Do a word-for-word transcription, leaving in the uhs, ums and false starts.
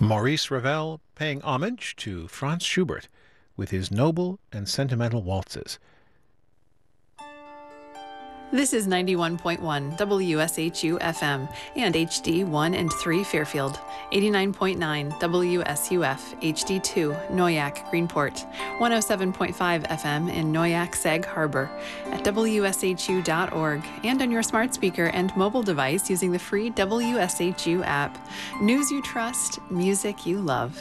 Maurice Ravel paying homage to Franz Schubert with his noble and sentimental waltzes. This is ninety-one point one W S H U F M and H D one and three Fairfield, eighty-nine point nine W S U F H D two Noyac Greenport, one oh seven point five F M in Noyac Sag Harbor, at W S H U dot org, and on your smart speaker and mobile device using the free W S H U app. News you trust, music you love.